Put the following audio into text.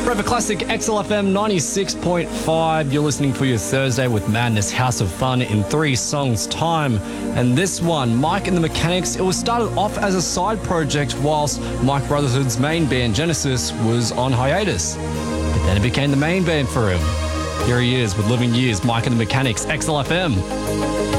Forever Classic XLFM 96.5. You're listening for your Thursday with Madness House of Fun in 3 songs' time. And this one, Mike and the Mechanics, it was started off as a side project whilst Mike Brotherhood's main band Genesis was on hiatus. But then it became the main band for him. Here he is with Living Years, Mike and the Mechanics, XLFM.